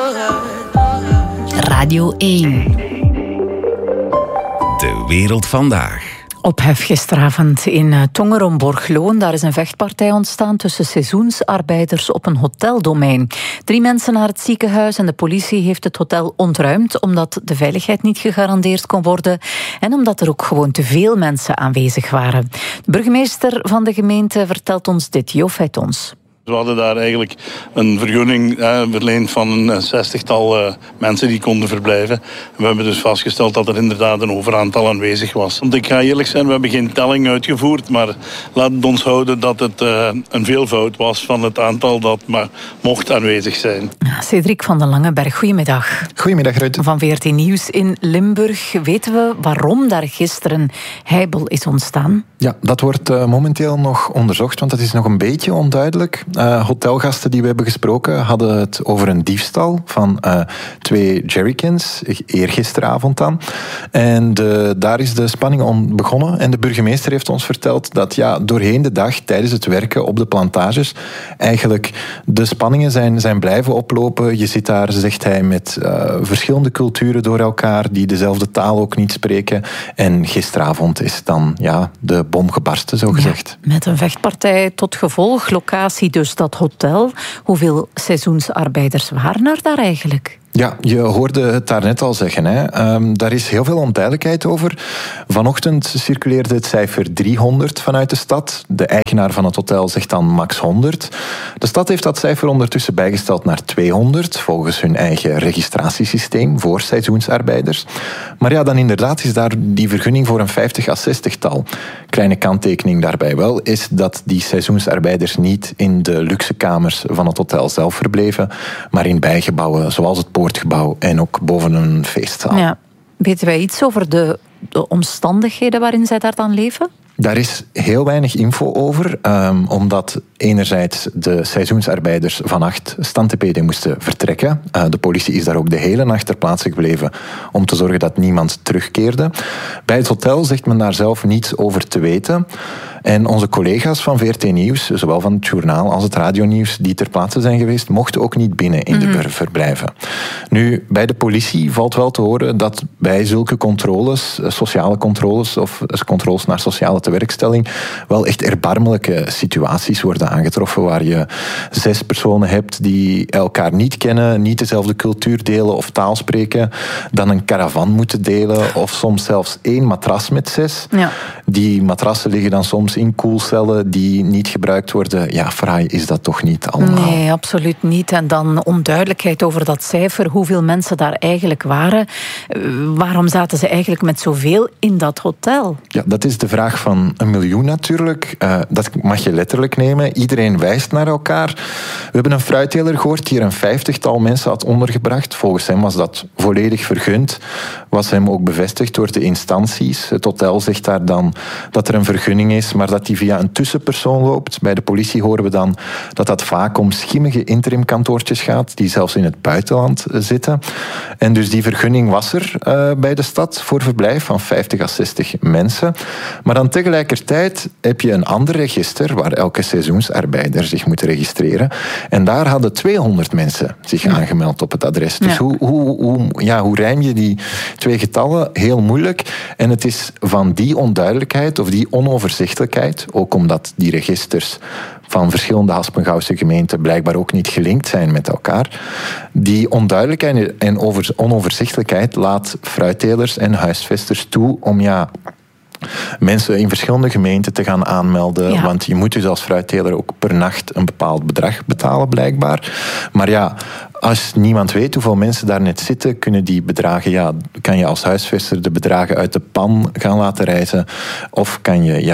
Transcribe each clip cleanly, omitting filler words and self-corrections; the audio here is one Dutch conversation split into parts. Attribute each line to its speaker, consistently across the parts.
Speaker 1: Radio 1.
Speaker 2: De wereld vandaag.
Speaker 3: Ophef gisteravond in Tongerom-Borgloon. Daar is een vechtpartij ontstaan tussen seizoensarbeiders op een hoteldomein. 3 mensen naar het ziekenhuis en de politie heeft het hotel ontruimd omdat de veiligheid niet gegarandeerd kon worden en omdat er ook gewoon te veel mensen aanwezig waren. De burgemeester van de gemeente vertelt ons dit, Jo Feitons.
Speaker 4: We hadden daar eigenlijk een vergunning verleend van een 60-tal mensen die konden verblijven. We hebben dus vastgesteld dat er inderdaad een overaantal aanwezig was. Want ik ga eerlijk zijn, we hebben geen telling uitgevoerd, maar laat het ons houden dat het een veelvoud was van het aantal dat maar mocht aanwezig zijn.
Speaker 3: Cedric van den Langenberg, goedemiddag.
Speaker 5: Goedemiddag, Ruud.
Speaker 3: Van VRT Nieuws in Limburg. Weten we waarom daar gisteren heibel is ontstaan?
Speaker 5: Ja, dat wordt momenteel nog onderzocht, want dat is nog een beetje onduidelijk. Hotelgasten die we hebben gesproken hadden het over een diefstal van 2 jerrycans, eergisteravond dan. En daar is de spanning begonnen. En de burgemeester heeft ons verteld dat doorheen de dag, tijdens het werken op de plantages, eigenlijk de spanningen zijn blijven oplopen. Je zit daar, zegt hij, met verschillende culturen door elkaar, die dezelfde taal ook niet spreken. En gisteravond is dan de bom gebarsten, zo gezegd.
Speaker 3: Ja, met een vechtpartij tot gevolg, locatie dus dat hotel. Hoeveel seizoensarbeiders waren er daar eigenlijk?
Speaker 5: Ja, je hoorde het daarnet al zeggen. Daar is heel veel onduidelijkheid over. Vanochtend circuleerde het cijfer 300 vanuit de stad. De eigenaar van het hotel zegt dan max 100. De stad heeft dat cijfer ondertussen bijgesteld naar 200... volgens hun eigen registratiesysteem voor seizoensarbeiders. Maar dan inderdaad is daar die vergunning voor een 50 à 60-tal. Kleine kanttekening daarbij wel is dat die seizoensarbeiders niet in de luxe kamers van het hotel zelf verbleven, maar in bijgebouwen zoals het Poortgebouw en ook boven een feestzaal.
Speaker 3: Ja. Weten wij iets over de omstandigheden waarin zij daar dan leven?
Speaker 5: Daar is heel weinig info over, omdat enerzijds de seizoensarbeiders vannacht standtepeden moesten vertrekken. De politie is daar ook de hele nacht ter plaatse gebleven om te zorgen dat niemand terugkeerde. Bij het hotel zegt men daar zelf niets over te weten. En onze collega's van VRT Nieuws, zowel van het journaal als het radionieuws, die ter plaatse zijn geweest, mochten ook niet binnen in de verblijven. Nu, bij de politie valt wel te horen dat bij zulke controles, sociale controles of controles naar sociale tewerkstelling, wel echt erbarmelijke situaties worden aangetroffen waar je 6 personen hebt die elkaar niet kennen, niet dezelfde cultuur delen of taal spreken, dan een caravan moeten delen of soms zelfs 1 matras met 6. Ja. Die matrassen liggen dan soms in koelcellen die niet gebruikt worden. Ja, fraai is dat toch niet allemaal?
Speaker 3: Nee, absoluut niet. En dan onduidelijkheid over dat cijfer, hoeveel mensen daar eigenlijk waren. Waarom zaten ze eigenlijk met zoveel in dat hotel?
Speaker 5: Ja, dat is de vraag van 1 miljoen natuurlijk. Dat mag je letterlijk nemen. Iedereen wijst naar elkaar. We hebben een fruitteler gehoord die er een 50-tal mensen had ondergebracht. Volgens hem was dat volledig vergund. Was hem ook bevestigd door de instanties. Het hotel zegt daar dan dat er een vergunning is, maar dat die via een tussenpersoon loopt. Bij de politie horen we dan dat dat vaak om schimmige interimkantoortjes gaat, die zelfs in het buitenland zitten. En dus die vergunning was er bij de stad voor verblijf van 50 à 60 mensen. Maar dan tegelijkertijd heb je een ander register waar elke seizoensarbeider zich moet registreren. En daar hadden 200 mensen zich aangemeld op het adres. Dus hoe rijm je die 2 getallen? Heel moeilijk. En het is van die onduidelijkheid of die onoverzichtelijkheid, ook omdat die registers van verschillende Haspengouwse gemeenten blijkbaar ook niet gelinkt zijn met elkaar. Die onduidelijkheid en onoverzichtelijkheid laat fruittelers en huisvesters toe om mensen in verschillende gemeenten te gaan aanmelden. Ja. Want je moet dus als fruitteler ook per nacht een bepaald bedrag betalen, blijkbaar. Maar als niemand weet hoeveel mensen daar net zitten, kunnen die bedragen, kan je als huisvester de bedragen uit de pan gaan laten reizen. Of kan je,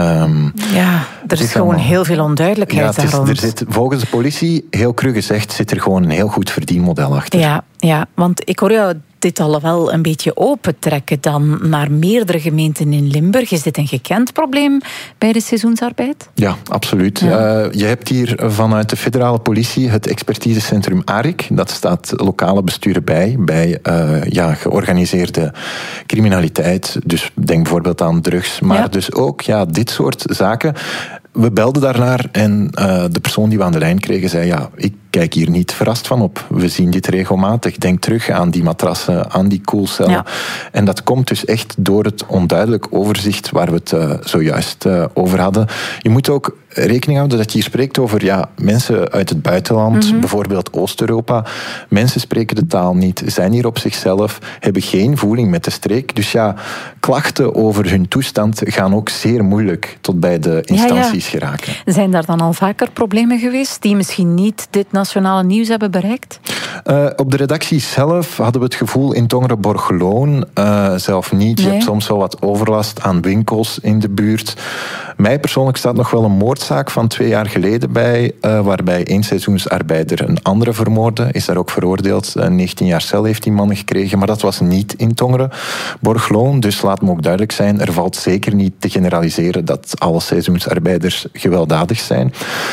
Speaker 3: er is gewoon heel veel onduidelijkheid daar rond.
Speaker 5: Er zit, volgens de politie, heel cru gezegd, zit er gewoon een heel goed verdienmodel achter.
Speaker 3: Ja, want ik hoor jou dit al wel een beetje opentrekken dan naar meerdere gemeenten in Limburg. Is dit een gekend probleem bij de seizoensarbeid?
Speaker 5: Ja, absoluut. Ja. Je hebt hier vanuit de federale politie het expertisecentrum ARIC. Dat staat lokale besturen bij georganiseerde criminaliteit. Dus denk bijvoorbeeld aan drugs, maar dus ook dit soort zaken. We belden daarnaar en de persoon die we aan de lijn kregen zei, ik kijk hier niet verrast van op. We zien dit regelmatig. Denk terug aan die matrassen, aan die koelcel. Ja. En dat komt dus echt door het onduidelijk overzicht waar we het zojuist over hadden. Je moet ook rekening houden dat je hier spreekt over mensen uit het buitenland, bijvoorbeeld Oost-Europa. Mensen spreken de taal niet, zijn hier op zichzelf, hebben geen voeling met de streek. Dus klachten over hun toestand gaan ook zeer moeilijk tot bij de instanties geraken.
Speaker 3: Zijn daar dan al vaker problemen geweest die misschien niet dit nationale nieuws hebben bereikt?
Speaker 5: Op de redactie zelf hadden we het gevoel in Tongeren-Borgeloon zelf niet. Nee. Je hebt soms wel wat overlast aan winkels in de buurt. Mij persoonlijk staat nog wel een moordzaak van 2 jaar geleden bij, waarbij 1 seizoensarbeider een andere vermoordde. Is daar ook veroordeeld. 19 jaar cel heeft die man gekregen, maar dat was niet in Tongeren-Borgeloon. Dus laat me ook duidelijk zijn, er valt zeker niet te generaliseren dat alle seizoensarbeiders gewelddadig zijn.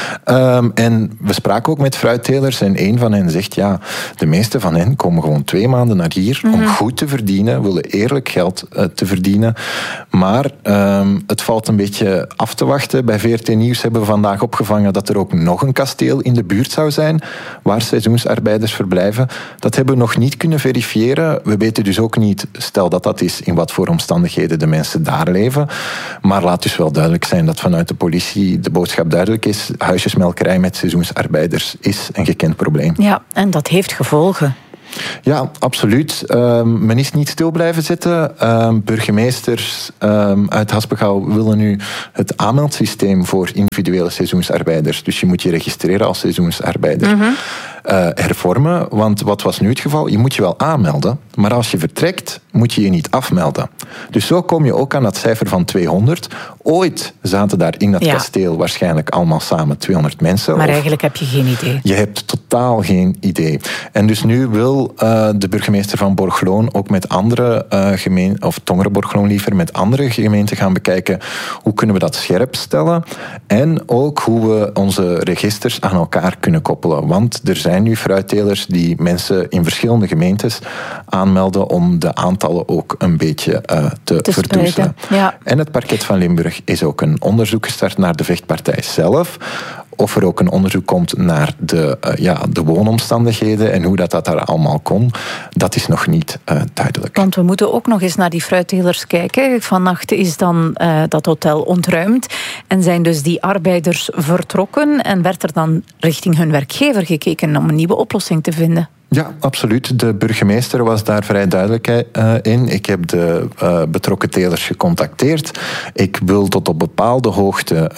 Speaker 5: En we spraken ook met fruittelers en een van hen zegt, de meeste van hen komen gewoon 2 maanden naar hier om goed te verdienen, willen eerlijk geld te verdienen. Maar het valt een beetje af te wachten. Bij VRT Nieuws hebben we vandaag opgevangen dat er ook nog een kasteel in de buurt zou zijn waar seizoensarbeiders verblijven. Dat hebben we nog niet kunnen verifiëren. We weten dus ook niet, stel dat dat is, in wat voor omstandigheden de mensen daar leven. Maar laat dus wel duidelijk zijn dat vanuit de politie de boodschap duidelijk is. Huisjesmelkerij met seizoensarbeiders is een gekend probleem.
Speaker 3: Ja, en dat heeft gevolgen.
Speaker 5: Ja, absoluut. Men is niet stil blijven zitten. Burgemeesters uit Haspengouw willen nu het aanmeldsysteem voor individuele seizoensarbeiders. Dus je moet je registreren als seizoensarbeider. Hervormen. Want wat was nu het geval? Je moet je wel aanmelden, maar als je vertrekt, moet je je niet afmelden. Dus zo kom je ook aan dat cijfer van 200. Ooit zaten daar in dat kasteel waarschijnlijk allemaal samen 200 mensen.
Speaker 3: Maar eigenlijk heb je geen idee.
Speaker 5: Je hebt totaal geen idee. En dus nu wil de burgemeester van Borgloon ook met andere gemeenten, of Tongeren-Borgloon liever, met andere gemeenten gaan bekijken hoe kunnen we dat scherp stellen en ook hoe we onze registers aan elkaar kunnen koppelen. Want er zijn nu fruittelers die mensen in verschillende gemeentes aanmelden om de aantallen ook een beetje te verdoezelen. Ja. En het parket van Limburg is ook een onderzoek gestart naar de vechtpartij zelf. Of er ook een onderzoek komt naar de woonomstandigheden en hoe dat daar allemaal kon, dat is nog niet duidelijk.
Speaker 3: Want we moeten ook nog eens naar die fruittelers kijken. Vannacht is dan dat hotel ontruimd en zijn dus die arbeiders vertrokken en werd er dan richting hun werkgever gekeken om een nieuwe oplossing te vinden.
Speaker 5: Ja, absoluut. De burgemeester was daar vrij duidelijk in. Ik heb de betrokken telers gecontacteerd. Ik wil tot op bepaalde hoogte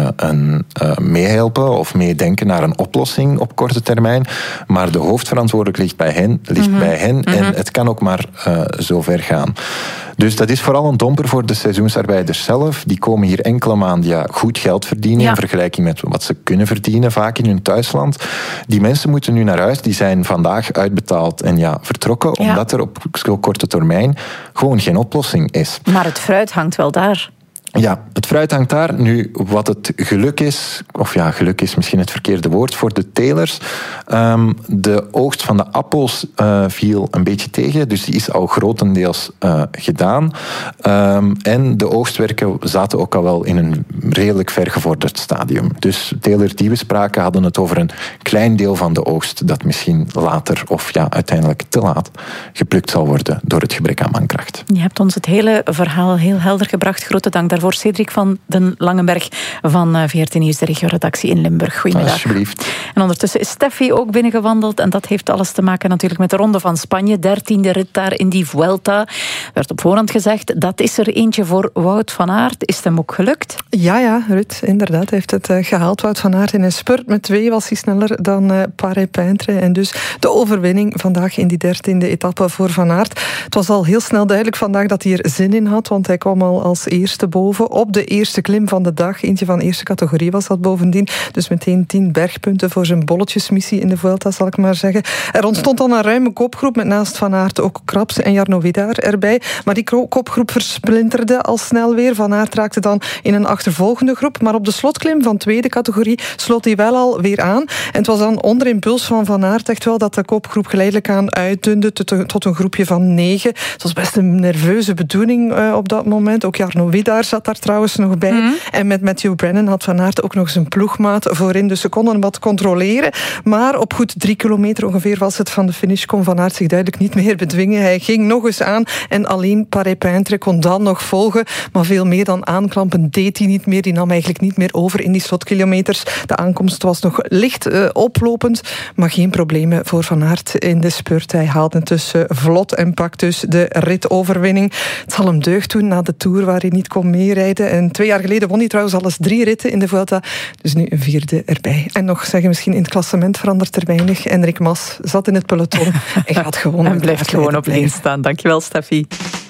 Speaker 5: meehelpen of meedenken naar een oplossing op korte termijn. Maar de hoofdverantwoordelijk ligt bij hen. En het kan ook maar zo ver gaan. Dus dat is vooral een domper voor de seizoensarbeiders zelf. Die komen hier enkele maanden goed geld verdienen in vergelijking met wat ze kunnen verdienen, vaak in hun thuisland. Die mensen moeten nu naar huis. Die zijn vandaag uitbetaald en vertrokken, omdat er op zo korte termijn gewoon geen oplossing is.
Speaker 3: Maar het fruit hangt wel daar.
Speaker 5: Ja, het fruit hangt daar. Nu, wat het geluk is, geluk is misschien het verkeerde woord voor de telers. De oogst van de appels viel een beetje tegen, dus die is al grotendeels gedaan. En de oogstwerken zaten ook al wel in een redelijk vergevorderd stadium. Dus de telers die we spraken hadden het over een klein deel van de oogst dat misschien later of uiteindelijk te laat geplukt zal worden door het gebrek aan mankracht.
Speaker 3: Je hebt ons het hele verhaal heel helder gebracht. Grote dank daarvoor. Cedric van den Langenberg van VRT Nieuws, de regioredactie in Limburg. Goedemiddag.
Speaker 5: Alsjeblieft.
Speaker 3: En ondertussen is Steffi ook binnengewandeld en dat heeft alles te maken natuurlijk met de Ronde van Spanje. 13e rit daar in die Vuelta. Werd op voorhand gezegd, dat is er eentje voor Wout van Aert. Is het hem ook gelukt?
Speaker 2: Ja, Ruud, inderdaad. Heeft het gehaald. Wout van Aert in een spurt met 2 was hij sneller dan Paré-Peintre. En dus de overwinning vandaag in die 13e etappe voor Van Aert. Het was al heel snel duidelijk vandaag dat hij er zin in had, want hij kwam al als eerste boven op de eerste klim van de dag. Eentje van eerste categorie was dat bovendien. Dus meteen 10 bergpunten voor zijn bolletjesmissie in de Vuelta, zal ik maar zeggen. Er ontstond dan een ruime kopgroep met naast Van Aert ook Krabs en Jarno Widar erbij. Maar die kopgroep versplinterde al snel weer. Van Aert raakte dan in een achtervolgende groep. Maar op de slotklim van tweede categorie sloot hij wel al weer aan. En het was dan onder impuls van Aert echt wel dat de kopgroep geleidelijk aan uitdunde tot een groepje van 9. Het was best een nerveuze bedoeling op dat moment. Ook Jarno Widar zat daar trouwens nog bij. En met Matthew Brennan had Van Aert ook nog zijn ploegmaat voorin. Dus ze konden wat controleren. Maar op goed 3 kilometer ongeveer was het van de finish. Kon Van Aert zich duidelijk niet meer bedwingen. Hij ging nog eens aan. En alleen Paré-Peintre kon dan nog volgen. Maar veel meer dan aanklampen deed hij niet meer. Die nam eigenlijk niet meer over in die slotkilometers. De aankomst was nog licht oplopend. Maar geen problemen voor Van Aert in de spurt. Hij haalde intussen vlot en pakt dus de ritoverwinning. Het zal hem deugd doen na de Tour waar hij niet kon meerijden. En 2 jaar geleden won hij trouwens alles 3 ritten in de Vuelta. Dus nu een 4e erbij. En nog zeggen, misschien in het klassement verandert er weinig. Enric Mas zat in het peloton en gaat gewoon...
Speaker 3: en blijft gewoon op 1 staan. Dankjewel, Steffi.